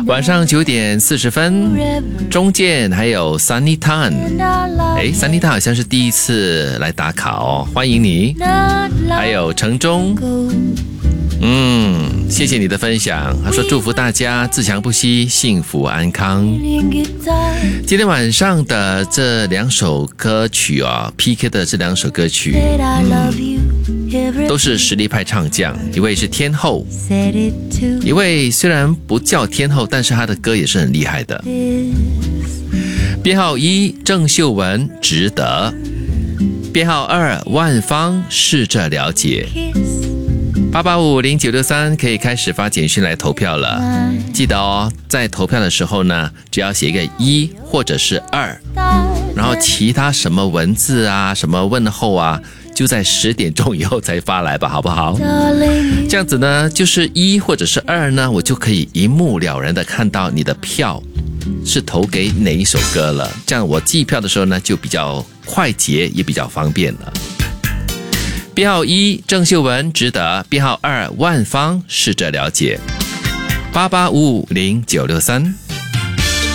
晚上9点40分，中建还有 Sunny Tan， Sunny Tan 好像是第一次来打卡哦，欢迎你。还有城中，谢谢你的分享。他说祝福大家自强不息，幸福安康。今天晚上的这2首歌曲PK 的这2首歌曲，都是实力派唱将，一位是天后，一位虽然不叫天后，但是他的歌也是很厉害的。编号1郑秀文值得，编号2万芳试着了解。88509663可以开始发简讯来投票了，记得在投票的时候呢，只要写一个1或者是2，然后其他什么文字啊，什么问候啊，就在10点钟以后才发来吧，好不好？这样子呢，就是1或者是2呢，我就可以一目了然的看到你的票是投给哪一首歌了，这样我计票的时候呢，就比较快捷，也比较方便了。编号1郑秀文值得，编号2万芳试着了解。88550963